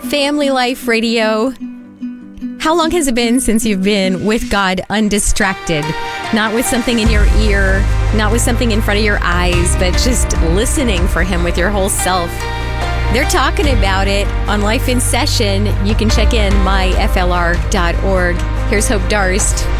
Family Life Radio. How long has it been since you've been with God undistracted? Not with something in your ear, not with something in front of your eyes, but just listening for Him with your whole self. They're talking about it on Life in Session. You can check in myflr.org. Here's Hope Darst.